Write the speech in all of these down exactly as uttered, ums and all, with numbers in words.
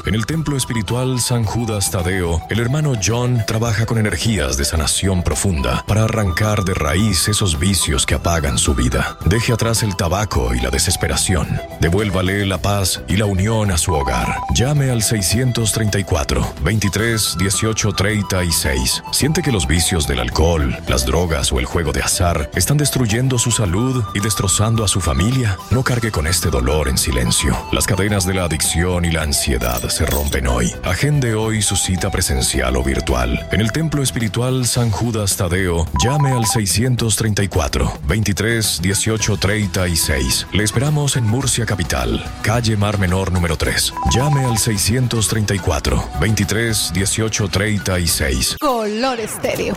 En el templo espiritual San Judas Tadeo, el hermano John trabaja con energías de sanación profunda para arrancar de raíz esos vicios que apagan su vida. Deje atrás el tabaco y la desesperación. Devuélvale la paz y la unión a su hogar. Llame al seiscientos treinta y cuatro, veintitrés, dieciocho, treinta y seis. ¿Siente que los vicios del alcohol, las drogas o el juego de azar están destruyendo su salud y destrozando a su familia? No cargue con este dolor en silencio. Las cadenas de la adicción y la ansiedad se rompen hoy. Agende hoy su cita presencial o virtual. En el templo espiritual San Judas Tadeo, llame al seiscientos treinta y cuatro, veintitrés, dieciocho, treinta y seis. Le esperamos en Murcia Capital, calle Mar Menor número tres. Llame al seiscientos treinta y cuatro, veintitrés, dieciocho, treinta y seis. Color Estéreo.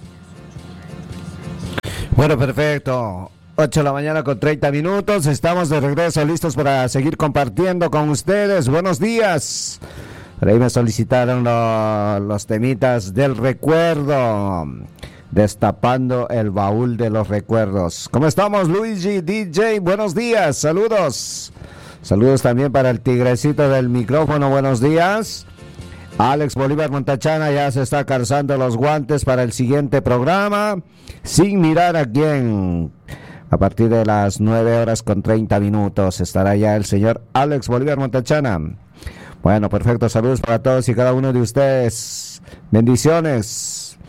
Bueno, perfecto. ocho de la mañana con treinta minutos. Estamos de regreso, listos para seguir compartiendo con ustedes. Buenos días. Por ahí me solicitaron lo, los temitas del recuerdo. Destapando el baúl de los recuerdos. ¿Cómo estamos, Luigi D J? Buenos días, saludos. Saludos también para el tigrecito del micrófono. Buenos días. Alex Bolívar Montachana ya se está calzando los guantes para el siguiente programa, sin mirar a quién. A partir de las nueve horas con treinta minutos estará ya el señor Alex Bolívar Montachana. Bueno, perfecto, saludos para todos y cada uno de ustedes. Bendiciones.